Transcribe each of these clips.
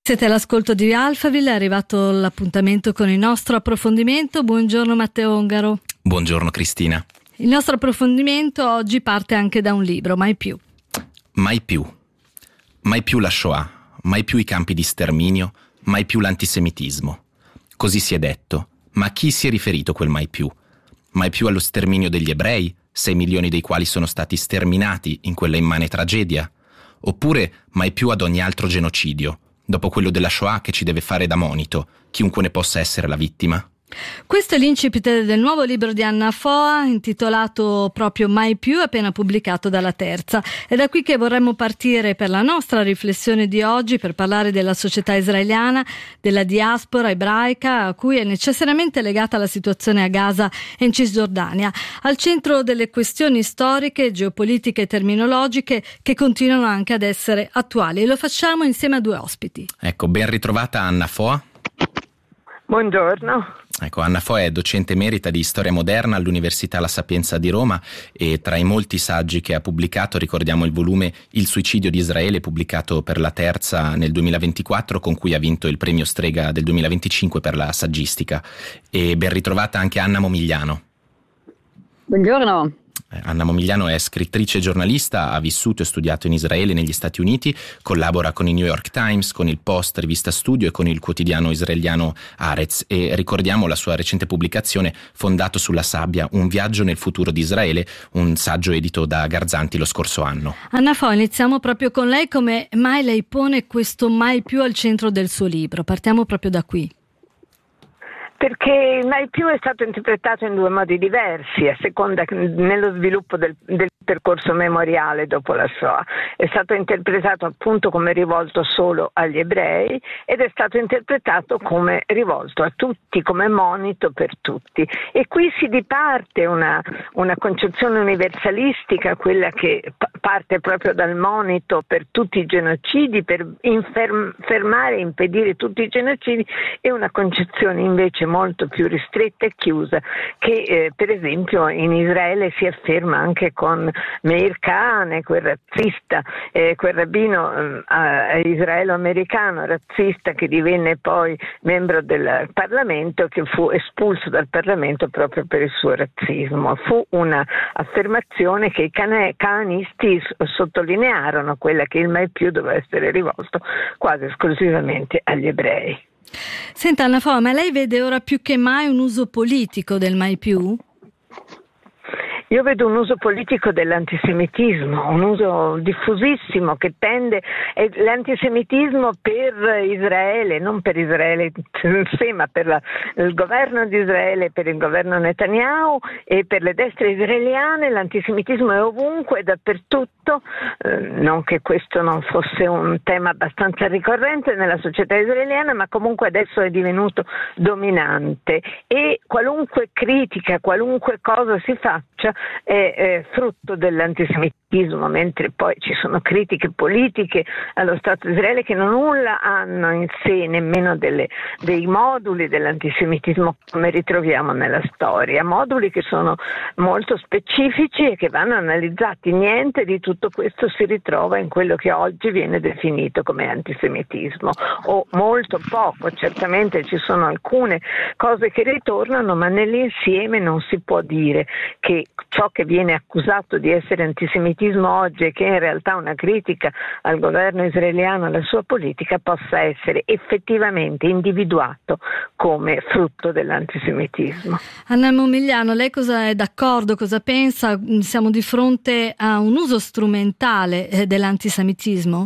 Siete all'ascolto di Alphaville, è arrivato l'appuntamento con il nostro approfondimento. Buongiorno Matteo Ongaro. Buongiorno Cristina. Il nostro approfondimento oggi parte anche da un libro, Mai più. Mai più. Mai più la Shoah, mai più i campi di sterminio, mai più l'antisemitismo. Così si è detto, ma a chi si è riferito quel mai più? Mai più allo sterminio degli ebrei, 6 milioni dei quali sono stati sterminati in quella immane tragedia? Oppure mai più ad ogni altro genocidio? Dopo quello della Shoah che ci deve fare da monito, chiunque ne possa essere la vittima. Questo è l'incipit del nuovo libro di Anna Foa, intitolato proprio Mai più, appena pubblicato dalla Terza. È da qui che vorremmo partire per la nostra riflessione di oggi, per parlare della società israeliana, della diaspora ebraica, a cui è necessariamente legata la situazione a Gaza e in Cisgiordania, al centro delle questioni storiche, geopolitiche e terminologiche che continuano anche ad essere attuali. E lo facciamo insieme a due ospiti. Ecco, ben ritrovata Anna Foa. Buongiorno. Ecco, Anna Foa è docente emerita di storia moderna all'Università La Sapienza di Roma e tra i molti saggi che ha pubblicato ricordiamo il volume Il suicidio di Israele, pubblicato per la Terza nel 2024, con cui ha vinto il premio Strega del 2025 per la saggistica. E ben ritrovata anche Anna Momigliano. Buongiorno. Anna Momigliano è scrittrice e giornalista, ha vissuto e studiato in Israele e negli Stati Uniti, collabora con il New York Times, con il Post, rivista Studio e con il quotidiano israeliano Haaretz, e ricordiamo la sua recente pubblicazione Fondato sulla sabbia, un viaggio nel futuro di Israele, un saggio edito da Garzanti lo scorso anno. Anna Foa, iniziamo proprio con lei. Come mai lei pone questo mai più al centro del suo libro? Partiamo proprio da qui. Perché mai più è stato interpretato in due modi diversi, a seconda nello sviluppo del percorso memoriale dopo la Shoah. È stato interpretato appunto come rivolto solo agli ebrei ed è stato interpretato come rivolto a tutti, come monito per tutti. E qui si diparte una concezione universalistica, quella che parte proprio dal monito per tutti i genocidi, per fermare e impedire tutti i genocidi, e una concezione invece molto più ristretta e chiusa che per esempio in Israele si afferma anche con Meir Kahane, quel razzista, quel rabbino israelo-americano razzista che divenne poi membro del Parlamento, che fu espulso dal Parlamento proprio per il suo razzismo. Fu una affermazione che i kahanisti sottolinearono, quella che il mai più doveva essere rivolto quasi esclusivamente agli ebrei. Senta Anna Foa, ma lei vede ora più che mai un uso politico del mai più? Io vedo un uso politico dell'antisemitismo, un uso diffusissimo che tende, l'antisemitismo per Israele, non per Israele in sé, ma per il governo di Israele, per il governo Netanyahu e per le destre israeliane. L'antisemitismo è ovunque, dappertutto, non che questo non fosse un tema abbastanza ricorrente nella società israeliana, ma comunque adesso è divenuto dominante e qualunque critica, qualunque cosa si faccia è frutto dell'antisemitismo, mentre poi ci sono critiche politiche allo Stato di Israele che non nulla hanno in sé nemmeno dei moduli dell'antisemitismo come ritroviamo nella storia, moduli che sono molto specifici e che vanno analizzati. Niente di tutto questo si ritrova in quello che oggi viene definito come antisemitismo, o molto poco. Certamente ci sono alcune cose che ritornano, ma nell'insieme non si può dire che ciò che viene accusato di essere antisemitismo oggi e che è in realtà una critica al governo israeliano e alla sua politica possa essere effettivamente individuato come frutto dell'antisemitismo. Anna Momigliano, lei cosa è d'accordo, cosa pensa? Siamo di fronte a un uso strumentale dell'antisemitismo?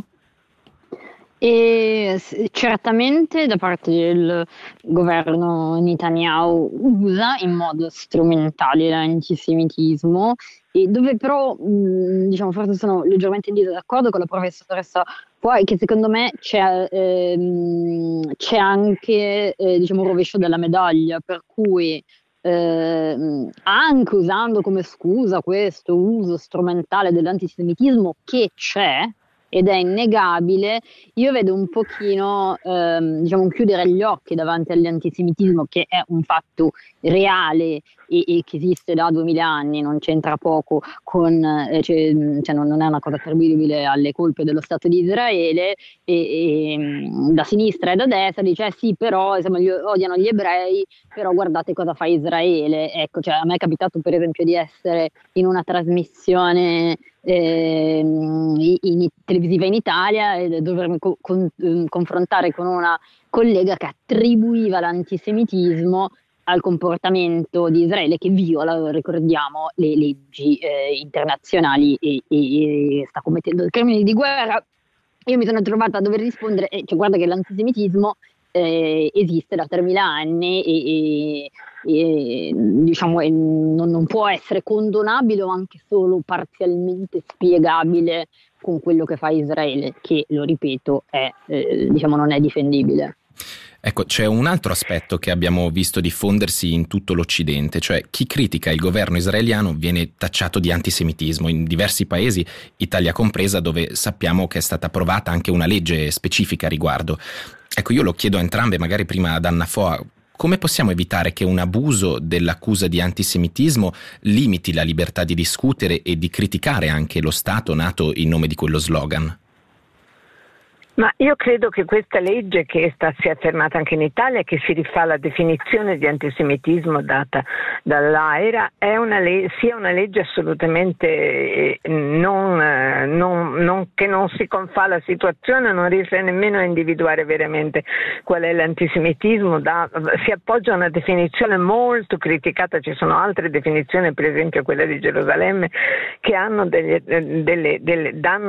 E certamente da parte del governo Netanyahu usa in modo strumentale l'antisemitismo, e dove però diciamo forse sono leggermente in disaccordo con la professoressa poi, che secondo me c'è anche diciamo un rovescio della medaglia, per cui anche usando come scusa questo uso strumentale dell'antisemitismo che c'è, ed è innegabile. Io vedo un pochino diciamo chiudere gli occhi davanti all'antisemitismo, che è un fatto reale e che esiste da 2000 anni, non c'entra poco con cioè non è una cosa attribuibile alle colpe dello Stato di Israele, e da sinistra e da destra dice sì, però insomma, odiano gli ebrei, però guardate cosa fa Israele. Ecco, cioè, a me è capitato per esempio di essere in una trasmissione televisiva in Italia e dovermi confrontare con una collega che attribuiva l'antisemitismo al comportamento di Israele, che viola, ricordiamo, le leggi internazionali e sta commettendo crimini di guerra. Io mi sono trovata a dover rispondere, cioè, guarda che l'antisemitismo esiste da 3000 anni e diciamo non può essere condonabile o anche solo parzialmente spiegabile con quello che fa Israele, che, lo ripeto, è diciamo non è difendibile. Ecco, c'è un altro aspetto che abbiamo visto diffondersi in tutto l'Occidente, cioè chi critica il governo israeliano viene tacciato di antisemitismo in diversi paesi, Italia compresa, dove sappiamo che è stata approvata anche una legge specifica a riguardo. Ecco, io lo chiedo a entrambe, magari prima ad Anna Foa: come possiamo evitare che un abuso dell'accusa di antisemitismo limiti la libertà di discutere e di criticare anche lo Stato nato in nome di quello slogan? Ma io credo che questa legge, che sia fermata anche in Italia, che si rifà alla definizione di antisemitismo data dall'AERA, sia una legge assolutamente che non si confà alla situazione, non riesce nemmeno a individuare veramente qual è l'antisemitismo, si appoggia a una definizione molto criticata. Ci sono altre definizioni, per esempio quella di Gerusalemme, che danno